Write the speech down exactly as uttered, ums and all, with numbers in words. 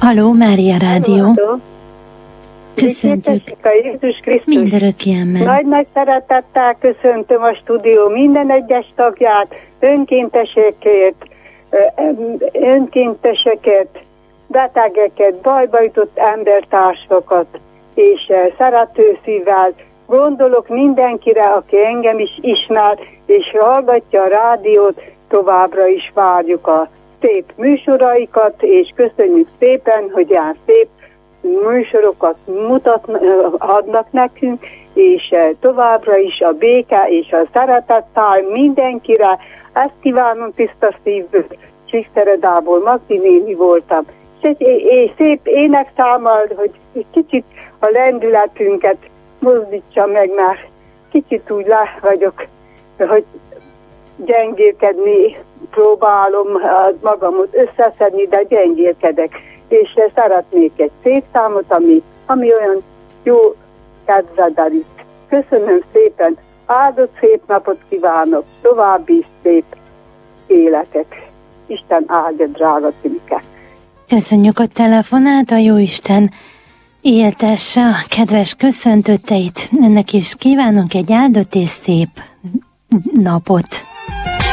Halló, Mária Rádió. Halló. Köszöntjük. A Jézus Krisztus. Mindörökkénmen. Nagy-nagy szeretettel köszöntöm a stúdió minden egyes tagját, önkénteseket, önkénteseket, betegeket, bajba jutott embertársakat, és szerető szívvel gondolok mindenkire, aki engem is ismer, és hallgatja a rádiót, továbbra is várjuk a szép műsoraikat, és köszönjük szépen, hogy ilyen szép műsorokat mutatnak, adnak nekünk, és továbbra is a béke és a szeretettel mindenkire. Ezt kívánom tiszta szívből. Csíkszeredából Magdi néni voltam. És egy, egy szép énekszámmal, hogy egy kicsit a lendületünket mozdítsa meg, mert kicsit úgy le vagyok, hogy gyengélkedni próbálom magamot összeszedni, de gyengélkedek. És szeretnék egy szép számot, ami, ami olyan jó kedvedelít. Köszönöm szépen, áldott szép napot kívánok, további szép életet. Isten áldja, drága Timike. Köszönjük a telefonát, a Jóisten éltesse a kedves köszöntőteit. Önnek is kívánunk egy áldott és szép napot.